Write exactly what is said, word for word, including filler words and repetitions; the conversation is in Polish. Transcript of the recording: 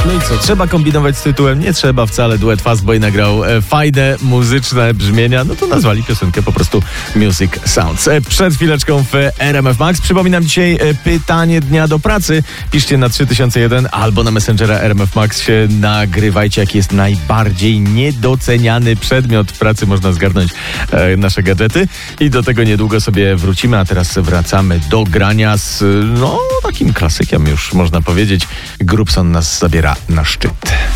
No i co, trzeba kombinować z tytułem? Nie trzeba wcale. Duet Fastboy nagrał e, fajne, muzyczne brzmienia. No to nazwali piosenkę po prostu Music Sounds. E, przed chwileczką w R M F Max. Przypominam dzisiaj e, pytanie dnia do pracy. Piszcie na trzy tysiące jeden albo na Messengera R M F Max się nagrywajcie, jaki jest najbardziej niedoceniany przedmiot w pracy. Można zgarnąć e, nasze gadżety i do tego niedługo sobie wrócimy, a teraz wracamy do grania z, no, takim klasykiem już można powiedzieć. Grupson nas zabiera na szczyt.